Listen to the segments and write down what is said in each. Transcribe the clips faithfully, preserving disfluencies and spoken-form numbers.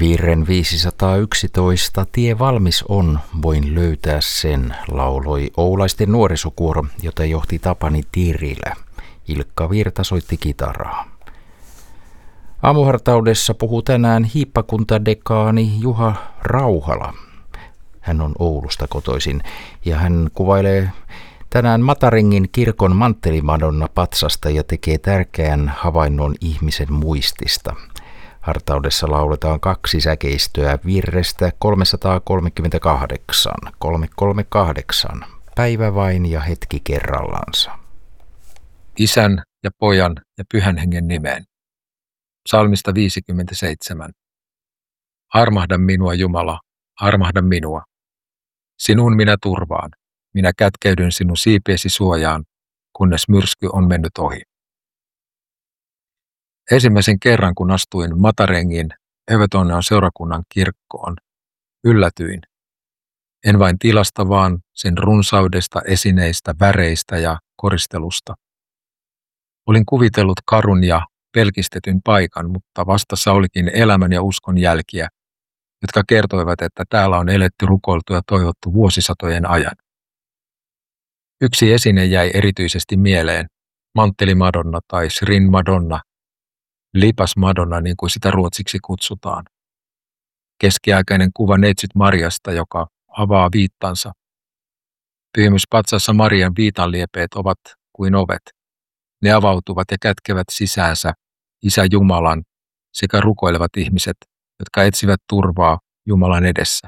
Virren viisisataayksitoista Tie valmis on, voin löytää sen, lauloi oulaisten nuorisokuoro, jota johti Tapani Tirilä. Ilkka Virta soitti kitaraa. Aamuhartaudessa puhuu tänään hiippakuntadekaani Juha Rauhala. Hän on Oulusta kotoisin ja hän kuvailee tänään Mataringin kirkon manttelimadonna patsasta ja tekee tärkeän havainnon ihmisen muistista. Hartaudessa lauletaan kaksi säkeistöä virrestä kolmesataakolmekymmentäkahdeksan, kolmesataakolmekymmentäkahdeksan, päivä vain ja hetki kerrallansa. Isän ja Pojan ja Pyhän Hengen nimeen. Psalmista viisikymmentäseitsemän. Armahda minua, Jumala, armahda minua. Sinun minä turvaan, minä kätkeydyn sinun siipiesi suojaan, kunnes myrsky on mennyt ohi. Ensimmäisen kerran, kun astuin Matarengin Övertorneon seurakunnan kirkkoon, yllätyin. En vain tilasta, vaan sen runsaudesta, esineistä, väreistä ja koristelusta. Olin kuvitellut karun ja pelkistetyn paikan, mutta vastassa olikin elämän ja uskon jälkiä, jotka kertoivat, että täällä on eletty, rukoiltu ja toivottu vuosisatojen ajan. Yksi esine jäi erityisesti mieleen, manttelimadonna tai Shrin Madonna, lipas Madonna niin kuin sitä ruotsiksi kutsutaan. Keskiaikainen kuva neitsyt Mariasta, joka avaa viittansa. Pyhimyspatsassa Marian viitanliepeet ovat kuin ovet. Ne avautuvat ja kätkevät sisäänsä Isä Jumalan sekä rukoilevat ihmiset, jotka etsivät turvaa Jumalan edessä.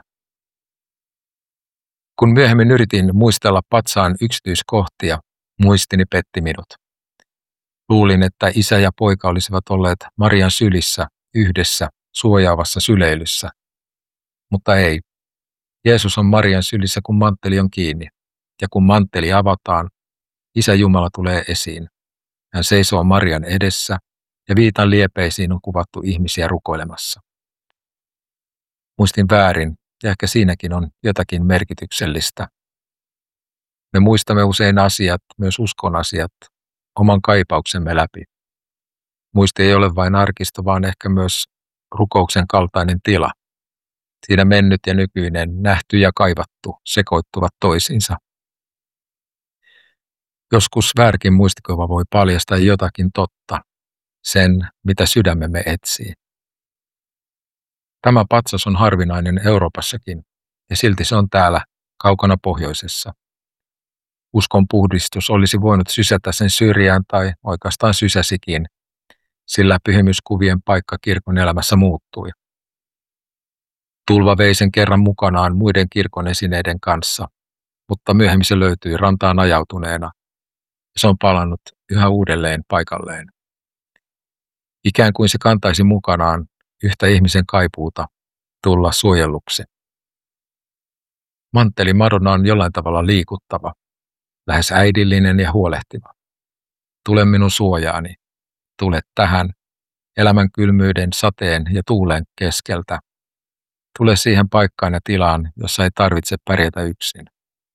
Kun myöhemmin yritin muistella patsaan yksityiskohtia, muistini petti minut. Luulin, että isä ja poika olisivat olleet Marian sylissä yhdessä suojaavassa syleilyssä. Mutta ei. Jeesus on Marian sylissä, kun mantteli on kiinni. Ja kun mantteli avataan, Isä Jumala tulee esiin. Hän seisoo Marian edessä ja viitan liepeisiin on kuvattu ihmisiä rukoilemassa. Muistin väärin ja ehkä siinäkin on jotakin merkityksellistä. Me muistamme usein asiat, myös uskon asiat, oman kaipauksemme läpi. Muisti ei ole vain arkisto, vaan ehkä myös rukouksen kaltainen tila. Siinä mennyt ja nykyinen, nähty ja kaivattu sekoittuvat toisiinsa. Joskus väärin muistikuva voi paljastaa jotakin totta, sen mitä sydämemme etsii. Tämä patsas on harvinainen Euroopassakin, ja silti se on täällä, kaukana pohjoisessa. Uskon puhdistus olisi voinut sysätä sen syrjään tai oikeastaan sysäsikin, sillä pyhimyskuvien paikka kirkon elämässä muuttui. Tulva vei sen kerran mukanaan muiden kirkon esineiden kanssa, mutta myöhemmin se löytyi rantaan ajautuneena, ja se on palannut yhä uudelleen paikalleen. Ikään kuin se kantaisi mukanaan yhtä ihmisen kaipuuta tulla suojelluksi. Mantteli Madonna on jollain tavalla liikuttava, lähes äidillinen ja huolehtiva. Tule minun suojaani, tule tähän, elämän kylmyyden, sateen ja tuulen keskeltä. Tule siihen paikkaan ja tilaan, jossa ei tarvitse pärjätä yksin.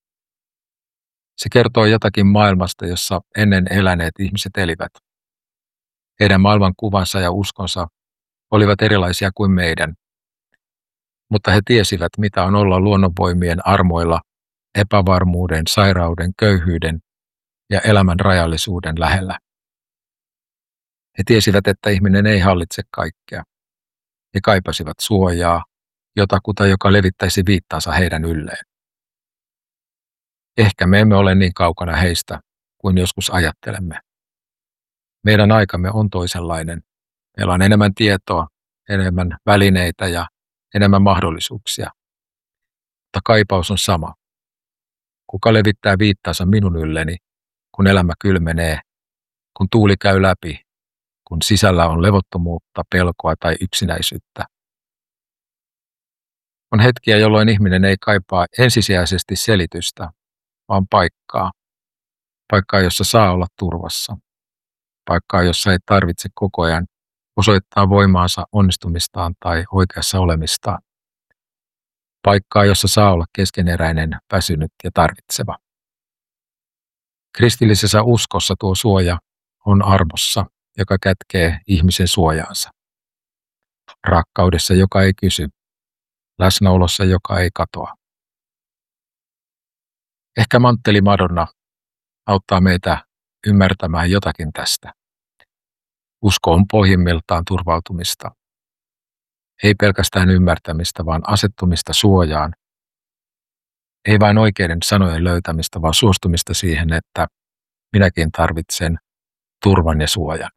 Se kertoo jotakin maailmasta, jossa ennen eläneet ihmiset elivät. Heidän maailmankuvansa ja uskonsa olivat erilaisia kuin meidän, mutta he tiesivät, mitä on olla luonnonvoimien armoilla, epävarmuuden, sairauden, köyhyyden ja elämän rajallisuuden lähellä. He tiesivät, että ihminen ei hallitse kaikkea. He kaipasivat suojaa, jotakuta, joka levittäisi viittansa heidän ylleen. Ehkä me emme ole niin kaukana heistä kuin joskus ajattelemme. Meidän aikamme on toisenlainen. Meillä on enemmän tietoa, enemmän välineitä ja enemmän mahdollisuuksia. Mutta kaipaus on sama. Kuka levittää viittansa minun ylleni, kun elämä kylmenee, kun tuuli käy läpi, kun sisällä on levottomuutta, pelkoa tai yksinäisyyttä. On hetkiä, jolloin ihminen ei kaipaa ensisijaisesti selitystä, vaan paikkaa. Paikkaa, jossa saa olla turvassa. Paikkaa, jossa ei tarvitse koko ajan osoittaa voimaansa, onnistumistaan tai oikeassa olemistaan. Paikkaa, jossa saa olla keskeneräinen, väsynyt ja tarvitseva. Kristillisessä uskossa tuo suoja on armossa, joka kätkee ihmisen suojaansa. rakkaudessa, joka ei kysy, läsnäolossa, joka ei katoa. Ehkä mantteli Madonna auttaa meitä ymmärtämään jotakin tästä. Usko on pohjimmiltaan turvautumista. Ei pelkästään ymmärtämistä, vaan asettumista suojaan. Ei vain oikeiden sanojen löytämistä, vaan suostumista siihen, että minäkin tarvitsen turvan ja suojan.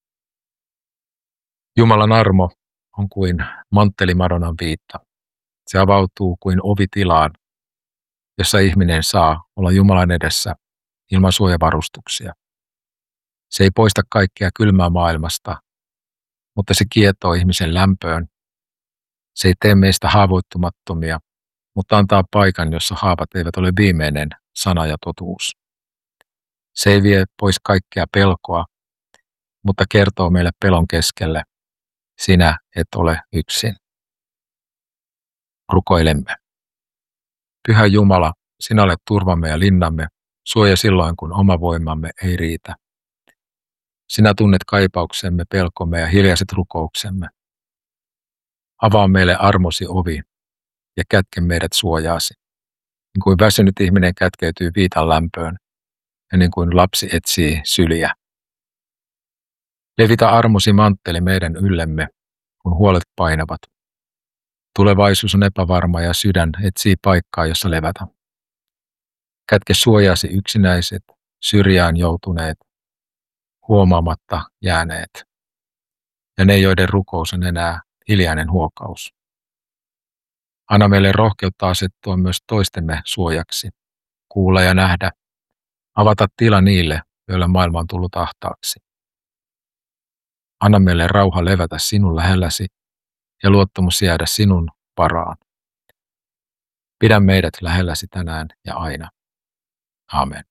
Jumalan armo on kuin mantteli Madonnan viitta. Se avautuu kuin ovi tilaan, jossa ihminen saa olla Jumalan edessä ilman suojavarustuksia. Se ei poista kaikkea kylmää maailmasta, mutta se kietoo ihmisen lämpöön. Se ei tee meistä haavoittumattomia, mutta antaa paikan, jossa haavat eivät ole viimeinen sana ja totuus. Se ei vie pois kaikkea pelkoa, mutta kertoo meille pelon keskelle, sinä et ole yksin. Rukoilemme. Pyhä Jumala, sinä olet turvamme ja linnamme, suoja silloin, kun oma voimamme ei riitä. Sinä tunnet kaipauksemme, pelkomme ja hiljaiset rukouksemme. Avaa meille armosi ovi ja kätke meidät suojaasi. Niin kuin väsynyt ihminen kätkeytyy viitan lämpöön ja niin kuin lapsi etsii syliä. Levitä armosi mantteli meidän yllemme, kun huolet painavat. Tulevaisuus on epävarma ja sydän etsii paikkaa, jossa levätä. Kätke suojaasi yksinäiset, syrjään joutuneet, huomaamatta jääneet. Ja ne, joiden rukous on enää hiljainen huokaus. Anna meille rohkeutta asettua myös toistemme suojaksi, kuulla ja nähdä, avata tila niille, joille maailma on tullut ahtaaksi. Anna meille rauha levätä sinun lähelläsi ja luottamus jäädä sinun varaan. Pidä meidät lähelläsi tänään ja aina. Amen.